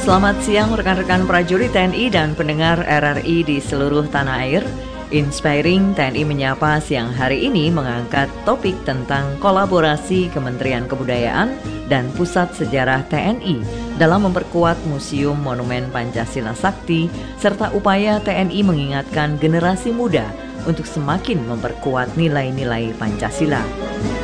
Selamat siang rekan-rekan prajurit TNI dan pendengar RRI di seluruh tanah air. Inspiring TNI Menyapa siang hari ini mengangkat topik tentang kolaborasi Kementerian Kebudayaan dan Pusat Sejarah TNI dalam memperkuat Museum Monumen Pancasila Sakti serta upaya TNI mengingatkan generasi muda untuk semakin memperkuat nilai-nilai Pancasila.